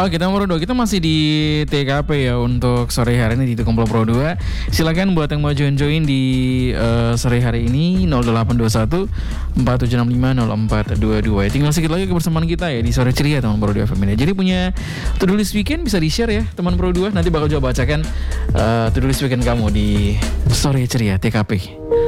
Oke, teman Pro 2, kita masih di TKP ya untuk sore hari ini di Komplo Pro 2. Silakan buat yang mau join di sore hari ini 0821 4765 0422. Tinggal sedikit lagi kebersamaan kita ya di sore ceria teman Pro 2 FM ini. Jadi punya to-do list weekend bisa di-share ya teman Pro 2. Nanti bakal coba bacakan to-do list weekend kamu di sore ceria TKP.